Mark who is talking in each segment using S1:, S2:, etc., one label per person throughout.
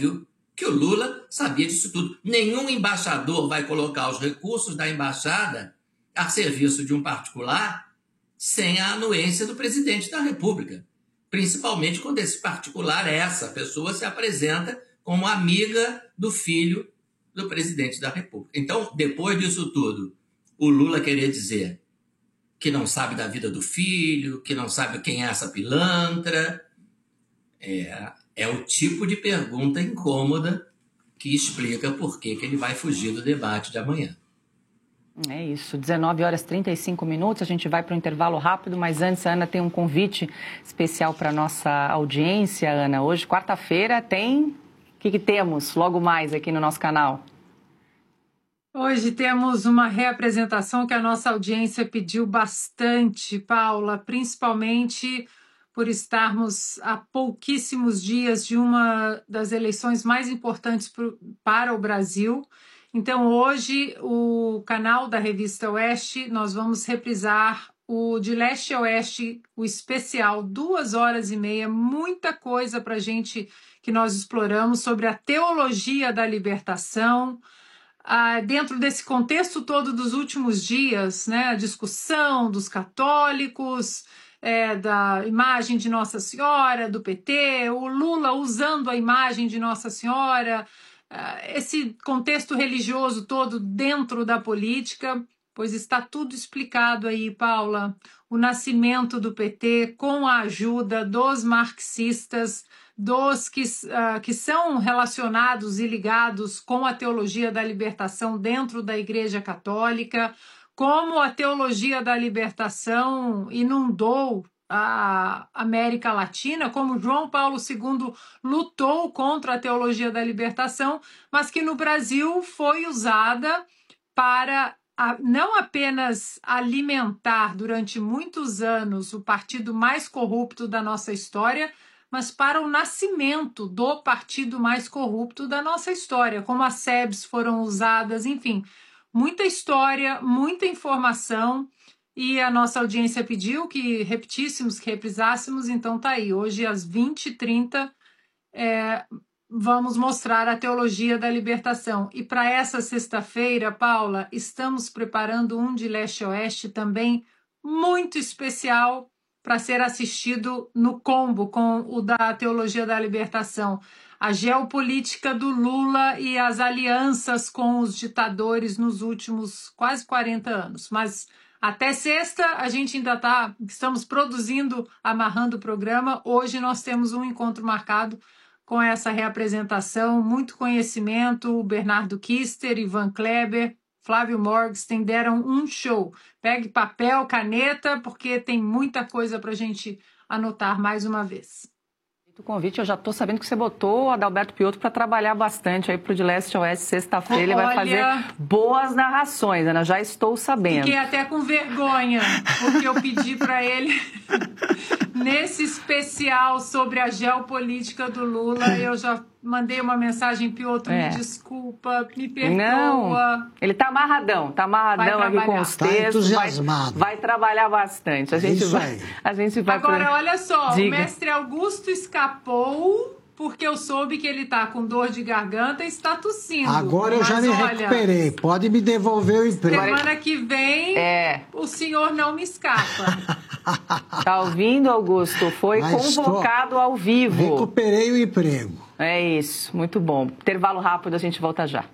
S1: óbvio que o Lula sabia disso tudo. Nenhum embaixador vai colocar os recursos da embaixada a serviço de um particular sem a anuência do presidente da República. Principalmente quando esse particular, essa pessoa, se apresenta como amiga do filho do presidente da República. Então, depois disso tudo, o Lula querer dizer que não sabe da vida do filho, que não sabe quem é essa pilantra, é o tipo de pergunta incômoda que explica por que ele vai fugir do debate de amanhã.
S2: É isso, 19h35, a gente vai para um intervalo rápido, mas antes a Ana tem um convite especial para a nossa audiência, Ana. Hoje, quarta-feira, tem... O que temos logo mais aqui no nosso canal?
S3: Hoje temos uma reapresentação que a nossa audiência pediu bastante, Paula, principalmente por estarmos a pouquíssimos dias de uma das eleições mais importantes para o Brasil. Então, hoje, o canal da Revista Oeste, nós vamos reprisar o De Leste a Oeste, o especial, 2h30, muita coisa para a gente que nós exploramos sobre a teologia da libertação, dentro desse contexto todo dos últimos dias, né, a discussão dos católicos, da imagem de Nossa Senhora, do PT, o Lula usando a imagem de Nossa Senhora, esse contexto religioso todo dentro da política, pois está tudo explicado aí, Paula. O nascimento do PT com a ajuda dos marxistas, dos que são relacionados e ligados com a teologia da libertação dentro da Igreja Católica, como a teologia da libertação inundou a América Latina, como João Paulo II lutou contra a teologia da libertação, mas que no Brasil foi usada para não apenas alimentar durante muitos anos o partido mais corrupto da nossa história, mas para o nascimento do partido mais corrupto da nossa história, como as SEBs foram usadas, enfim, muita história, muita informação, e a nossa audiência pediu que repetíssemos, que reprisássemos, então tá aí, hoje às 20h30 vamos mostrar a teologia da libertação. E para essa sexta-feira, Paula, estamos preparando um de Leste a Oeste também muito especial para ser assistido no combo com o da teologia da libertação. A geopolítica do Lula e as alianças com os ditadores nos últimos quase 40 anos. Mas até sexta a gente ainda estamos produzindo, amarrando o programa. Hoje nós temos um encontro marcado com essa reapresentação, muito conhecimento, o Bernardo Kister, Ivan Kleber, Flávio Morgenstern deram um show. Pegue papel, caneta, porque tem muita coisa para a gente anotar mais uma vez.
S2: O convite, eu já estou sabendo que você botou o Adalberto Piotto para trabalhar bastante aí para o De Leste a Oeste sexta-feira. Ele vai fazer boas narrações, Ana, já estou sabendo.
S3: Fiquei até com vergonha, porque eu pedi para ele, nesse especial sobre a geopolítica do Lula, eu já mandei uma mensagem, Piotto, me desculpa, me perdoa.
S2: Não, ele está amarradão aqui com os textos, vai trabalhar bastante. A gente vai
S3: Agora, olha só, o mestre Augusto escapou porque eu soube que ele está com dor de garganta e está tossindo.
S4: Agora eu já me recuperei, pode me devolver o emprego.
S3: Semana que vem, o senhor não me escapa.
S2: Tá ouvindo, Augusto? Foi convocado ao vivo.
S4: Recuperei o emprego.
S2: É isso, muito bom. Intervalo rápido, a gente volta já.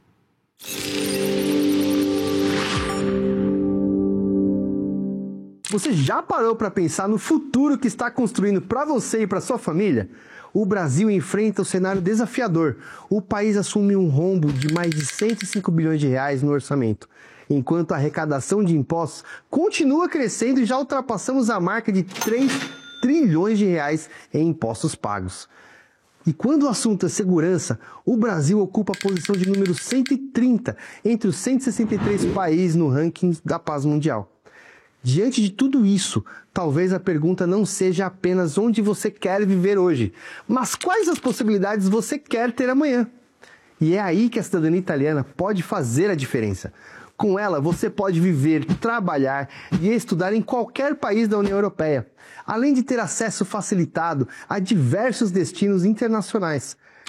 S5: Você já parou para pensar no futuro que está construindo para você e para sua família? O Brasil enfrenta um cenário desafiador. O país assume um rombo de mais de 105 bilhões de reais no orçamento, enquanto a arrecadação de impostos continua crescendo e já ultrapassamos a marca de 3 trilhões de reais em impostos pagos. E quando o assunto é segurança, o Brasil ocupa a posição de número 130 entre os 163 países no ranking da paz mundial. Diante de tudo isso, talvez a pergunta não seja apenas onde você quer viver hoje, mas quais as possibilidades você quer ter amanhã. E é aí que a cidadania italiana pode fazer a diferença. Com ela, você pode viver, trabalhar e estudar em qualquer país da União Europeia, além de ter acesso facilitado a diversos destinos internacionais.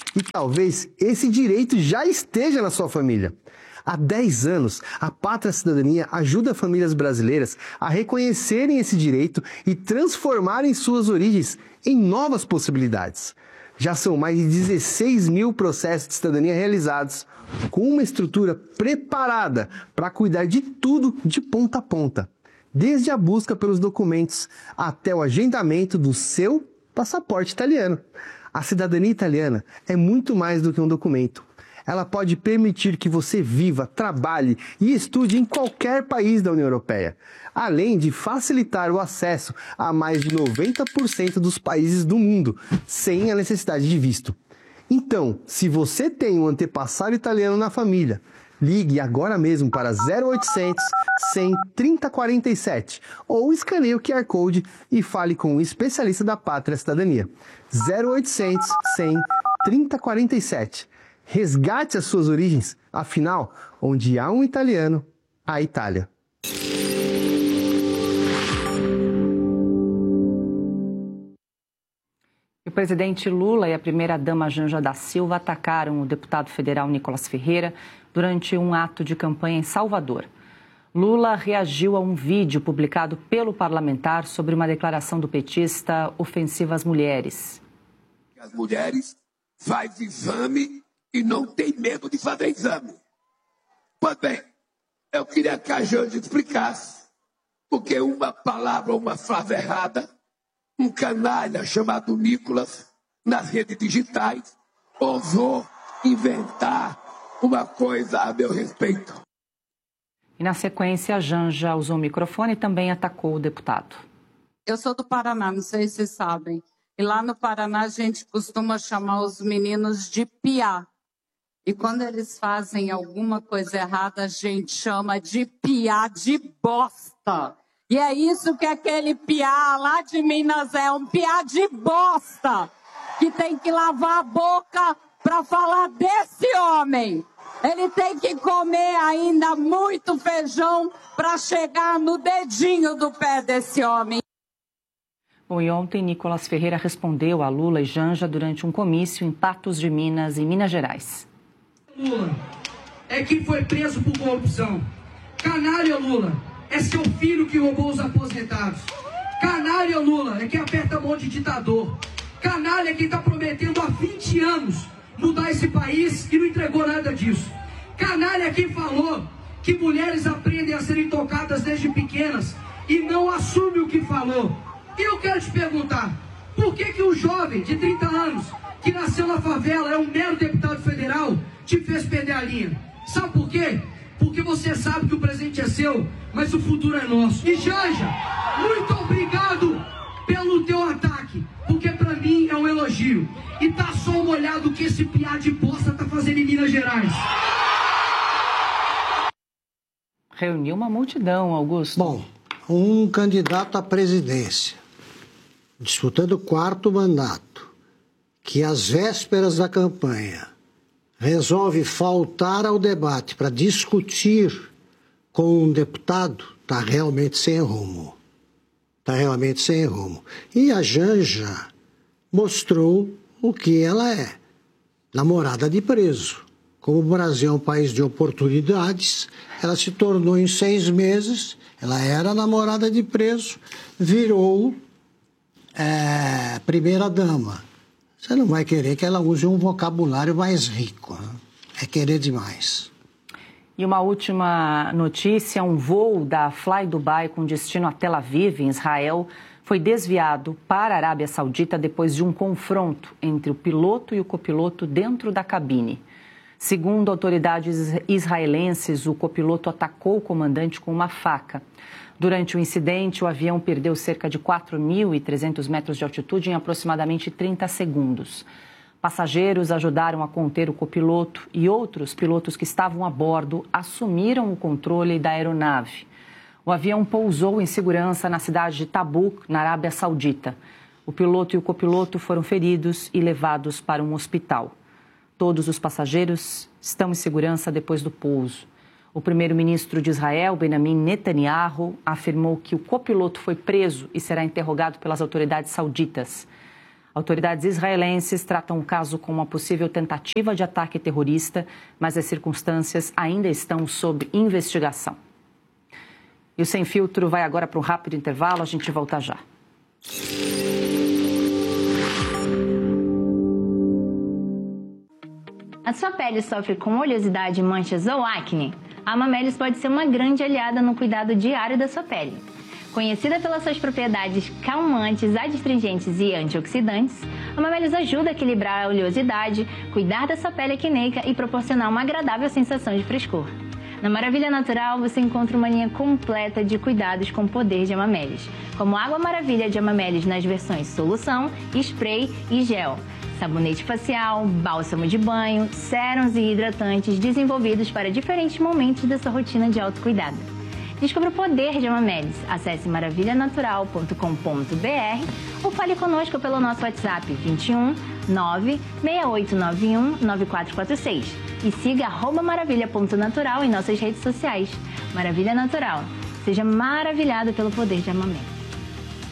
S5: E talvez esse direito já esteja na sua família. Há 10 anos, a Pátria Cidadania ajuda famílias brasileiras a reconhecerem esse direito e transformarem suas origens em novas possibilidades. Já são mais de 16 mil processos de cidadania realizados, com uma estrutura preparada para cuidar de tudo de ponta a ponta, desde a busca pelos documentos até o agendamento do seu passaporte italiano. A cidadania italiana é muito mais do que um documento. Ela pode permitir que você viva, trabalhe e estude em qualquer país da União Europeia, além de facilitar o acesso a mais de 90% dos países do mundo, sem a necessidade de visto. Então, se você tem um antepassado italiano na família, ligue agora mesmo para 0800 100 3047 ou escaneie o QR Code e fale com um especialista da Pátria Cidadania. 0800 100 3047. Resgate as suas origens, afinal, onde há um italiano, há Itália.
S2: O presidente Lula e a primeira-dama Janja da Silva atacaram o deputado federal Nicolas Ferreira durante um ato de campanha em Salvador. Lula reagiu a um vídeo publicado pelo parlamentar sobre uma declaração do petista ofensiva às mulheres.
S6: As mulheres fazem exame e não tem medo de fazer exame. Pois bem, eu queria que a Janja explicasse, porque uma palavra, uma frase errada, um canalha chamado Nicolas, nas redes digitais, ousou inventar uma coisa a meu respeito.
S2: E na sequência, a Janja usou o microfone e também atacou o deputado.
S7: Eu sou do Paraná, não sei se vocês sabem. E lá no Paraná a gente costuma chamar os meninos de piá. E quando eles fazem alguma coisa errada, a gente chama de piá de bosta. E é isso que aquele piá lá de Minas é, um piá de bosta. Que tem que lavar a boca para falar desse homem. Ele tem que comer ainda muito feijão para chegar no dedinho do pé desse homem.
S2: Bom, e ontem, Nicolas Ferreira respondeu a Lula e Janja durante um comício em Patos de Minas, em Minas Gerais.
S8: Lula é quem foi preso por corrupção. Canalha Lula é seu filho que roubou os aposentados. Canalha Lula é quem aperta a mão de ditador. Canalha é quem está prometendo há 20 anos mudar esse país e não entregou nada disso. Canalha é quem falou que mulheres aprendem a serem tocadas desde pequenas e não assume o que falou. E eu quero te perguntar, por que um jovem de 30 anos que nasceu na favela, é um mero deputado federal, te fez perder a linha? Sabe por quê? Porque você sabe que o presente é seu, mas o futuro é nosso. E Janja, muito obrigado pelo teu ataque, porque pra mim é um elogio. E tá só uma olhada do que esse piá de bosta tá fazendo em Minas Gerais.
S2: Reuniu uma multidão, Augusto.
S4: Bom, um candidato à presidência, disputando o 4º mandato, que às vésperas da campanha resolve faltar ao debate para discutir com um deputado, está realmente sem rumo. Está realmente sem rumo. E a Janja mostrou o que ela é, namorada de preso. Como o Brasil é um país de oportunidades, ela se tornou em 6 meses, ela era namorada de preso, virou primeira-dama. Você não vai querer que ela use um vocabulário mais rico, né? É querer demais.
S2: E uma última notícia, um voo da Fly Dubai com destino a Tel Aviv, em Israel, foi desviado para a Arábia Saudita depois de um confronto entre o piloto e o copiloto dentro da cabine. Segundo autoridades israelenses, o copiloto atacou o comandante com uma faca. Durante o incidente, o avião perdeu cerca de 4.300 metros de altitude em aproximadamente 30 segundos. Passageiros ajudaram a conter o copiloto e outros pilotos que estavam a bordo assumiram o controle da aeronave. O avião pousou em segurança na cidade de Tabuk, na Arábia Saudita. O piloto e o copiloto foram feridos e levados para um hospital. Todos os passageiros estão em segurança depois do pouso. O primeiro-ministro de Israel, Benjamin Netanyahu, afirmou que o copiloto foi preso e será interrogado pelas autoridades sauditas. Autoridades israelenses tratam o caso como uma possível tentativa de ataque terrorista, mas as circunstâncias ainda estão sob investigação. E o Sem Filtro vai agora para um rápido intervalo, a gente volta já.
S9: A sua pele sofre com oleosidade, manchas ou acne? A Amamelis pode ser uma grande aliada no cuidado diário da sua pele. Conhecida pelas suas propriedades calmantes, adstringentes e antioxidantes, a Amamelis ajuda a equilibrar a oleosidade, cuidar da sua pele acneica e proporcionar uma agradável sensação de frescor. Na Maravilha Natural, você encontra uma linha completa de cuidados com o poder de Amamelis, como Água Maravilha de Amamelis nas versões solução, spray e gel, sabonete facial, bálsamo de banho, sérums e hidratantes desenvolvidos para diferentes momentos da sua rotina de autocuidado. Descubra o poder de Amamelis. Acesse maravilhanatural.com.br ou fale conosco pelo nosso WhatsApp 21 96891 9446 e siga @maravilha.natural em nossas redes sociais. Maravilha Natural. Seja maravilhado pelo poder de Amamelis.